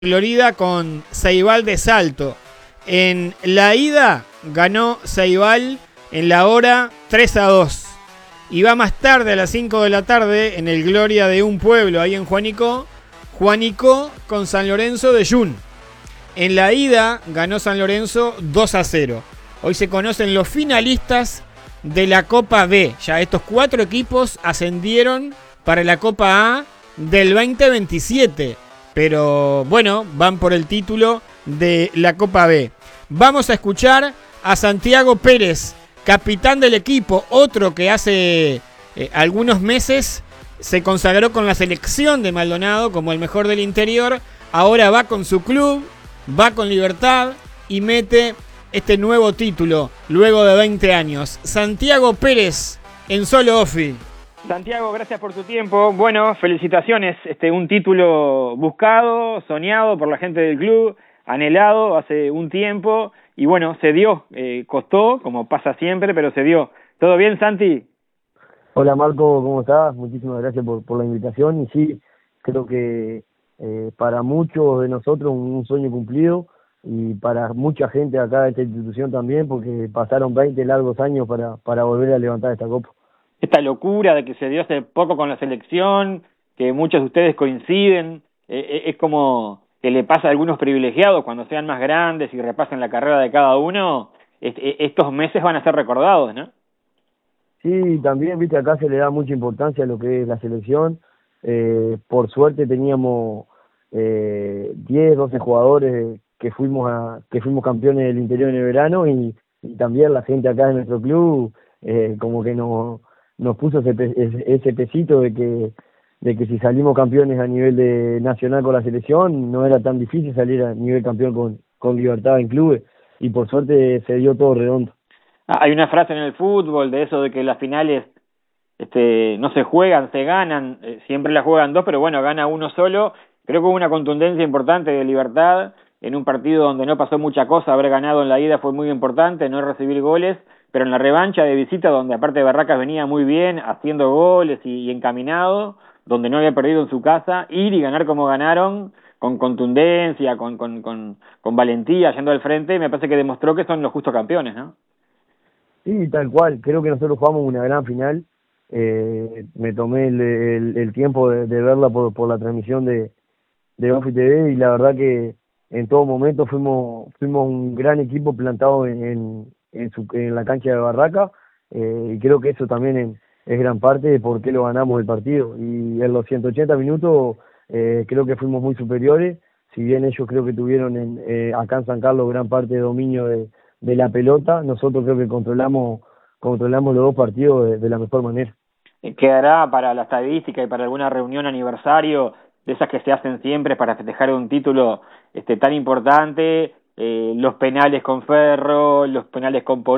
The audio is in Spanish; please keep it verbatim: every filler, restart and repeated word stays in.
Florida con Ceibal de Salto. En la ida ganó Ceibal en la hora tres a dos. Y va más tarde, a las cinco de la tarde, en el Gloria de un Pueblo, ahí en Juanico, Juanico con San Lorenzo de Jun. En la ida ganó San Lorenzo dos a cero. Hoy se conocen los finalistas de la Copa B. Ya estos cuatro equipos ascendieron para la Copa A del veinte veintisiete. Pero bueno, van por el título de la Copa B. Vamos a escuchar a Santiago Pérez, capitán del equipo, otro que hace eh, algunos meses se consagró con la selección de Maldonado como el mejor del interior. Ahora va con su club, va con Libertad y mete este nuevo título luego de veinte años. Santiago Pérez en Solo Ofi. Santiago, gracias por tu tiempo. Bueno, felicitaciones. Este, un título buscado, soñado por la gente del club, anhelado hace un tiempo y bueno, se dio. Eh, costó, como pasa siempre, pero se dio. ¿Todo bien, Santi? Hola, Marco, ¿cómo estás? Muchísimas gracias por, por la invitación y sí, creo que eh, para muchos de nosotros un sueño cumplido y para mucha gente acá de esta institución también, porque pasaron veinte largos años para, para volver a levantar esta copa. Esta locura de que se dio hace poco con la selección, que muchos de ustedes coinciden, eh, es como que le pasa a algunos privilegiados cuando sean más grandes y repasen la carrera de cada uno, est estos meses van a ser recordados, ¿no? Sí, también, viste, acá se le da mucha importancia a lo que es la selección. Eh, por suerte teníamos eh, diez, doce jugadores que fuimos a, que fuimos campeones del interior en el verano y, y también la gente acá de nuestro club eh, como que nos nos puso ese, ese, ese pesito de que de que si salimos campeones a nivel de nacional con la selección no era tan difícil salir a nivel campeón con, con Libertad en clubes y por suerte se dio todo redondo. Hay una frase en el fútbol de eso de que las finales este, no se juegan, se ganan, eh, siempre las juegan dos, pero bueno, gana uno solo. Creo que hubo una contundencia importante de Libertad en un partido donde no pasó mucha cosa. Haber ganado en la ida fue muy importante, no recibir goles, pero en la revancha de visita, donde aparte de Barracas venía muy bien, haciendo goles y, y encaminado, donde no había perdido en su casa, ir y ganar como ganaron, con contundencia, con, con, con, con valentía, yendo al frente, me parece que demostró que son los justos campeones, ¿no? Sí, tal cual, creo que nosotros jugamos una gran final, eh, me tomé el, el, el tiempo de, de verla por, por la transmisión de, de Ofi T V y la verdad que en todo momento fuimos fuimos un gran equipo plantado en, en, en, su, en la cancha de Barraca eh, y creo que eso también en, es gran parte de por qué lo ganamos el partido y en los ciento ochenta minutos eh, creo que fuimos muy superiores, si bien ellos creo que tuvieron en, eh, acá en San Carlos gran parte de dominio de de la pelota, nosotros creo que controlamos controlamos los dos partidos de, de la mejor manera. ¿Quedará para la estadística y para alguna reunión aniversario de esas que se hacen siempre para festejar un título este tan importante, eh, los penales con Ferro, los penales con Pol